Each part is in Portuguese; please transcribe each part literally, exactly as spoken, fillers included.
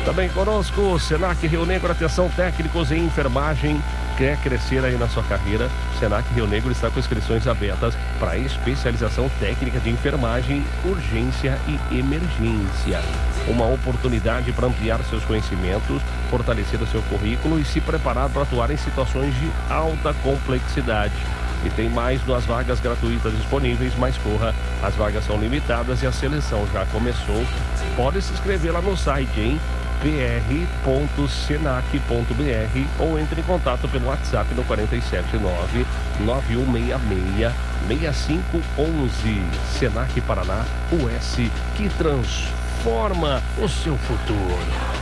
Também conosco, Senac Rio Negro, atenção técnicos em enfermagem. Quer crescer aí na sua carreira? Senac Rio Negro está com inscrições abertas para especialização técnica de enfermagem, urgência e emergência. Uma oportunidade para ampliar seus conhecimentos, fortalecer o seu currículo e se preparar para atuar em situações de alta complexidade. E tem mais duas vagas gratuitas disponíveis, mas corra, as vagas são limitadas e a seleção já começou. Pode se inscrever lá no site, hein? p r ponto senac ponto b r ou entre em contato pelo WhatsApp no quatro sete nove, nove um seis seis, seis cinco um um. Senac Paraná, o S que transforma o seu futuro.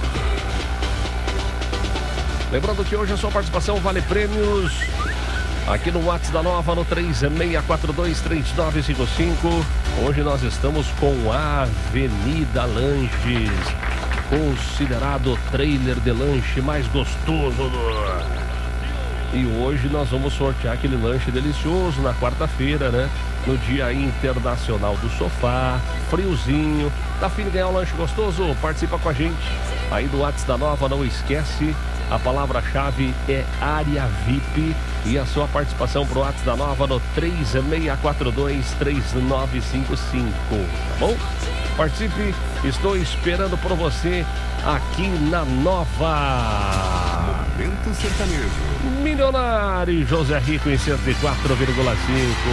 Lembrando que hoje a sua participação vale prêmios aqui no WhatsApp da Nova no três seis quatro dois, três nove cinco cinco. Hoje nós estamos com a Avenida Lanches, considerado o trailer de lanche mais gostoso do... E hoje nós vamos sortear aquele lanche delicioso na quarta-feira, né? No Dia Internacional do Sofá, friozinho. Tá afim de ganhar um lanche gostoso? Participa com a gente aí do WhatsApp da Nova, não esquece. A palavra-chave é área V I P e a sua participação pro WhatsApp da Nova no três seis quatro dois, três nove cinco cinco, tá bom? Participe, estou esperando por você aqui na Nova. Momento sertanejo. Milionário José Rico em cento e quatro vírgula cinco.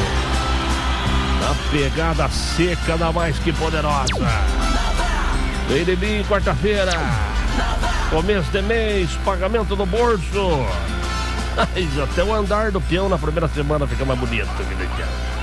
Na pegada seca da mais que poderosa. Vem de mim, quarta-feira. Começo de mês, pagamento no bolso. Até o andar do peão na primeira semana fica mais bonito. Que legal.